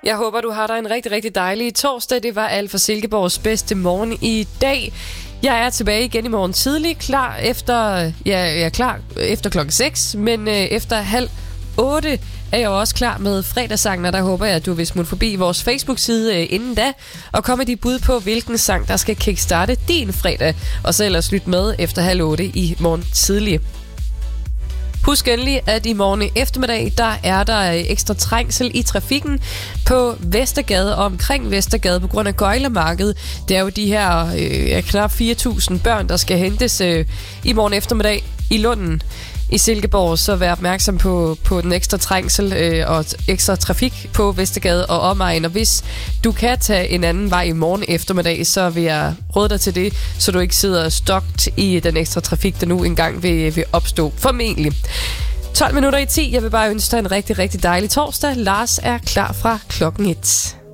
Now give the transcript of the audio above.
Jeg håber, du har dig en rigtig, rigtig dejlig torsdag. Det var alt for Silkeborgs bedste morgen i dag. Jeg er tilbage igen i morgen tidlig, klar efter klokken 6, men efter 7:30 er jeg også klar med fredagssangen, og der håber jeg, at du vil smutte forbi vores Facebook-side inden da, og komme med dit bud på, hvilken sang, der skal kickstarte din fredag, og så ellers lyt med efter 7:30 i morgen tidlig. Husk endelig, at i morgen eftermiddag, der er der ekstra trængsel i trafikken på Vestergade og omkring Vestergade på grund af Gøglermarkedet. Det er jo de her knap 4.000 børn, der skal hentes i morgen eftermiddag i Lunden i Silkeborg, så vær opmærksom på den ekstra trængsel og ekstra trafik på Vestergade og omegn. Og hvis du kan tage en anden vej i morgen eftermiddag, så vil jeg råde dig til det, så du ikke sidder stokt i den ekstra trafik, der nu engang vil opstå. Formentlig. 12 minutter i 10. Jeg vil bare ønske dig en rigtig, rigtig dejlig torsdag. Lars er klar fra klokken 1.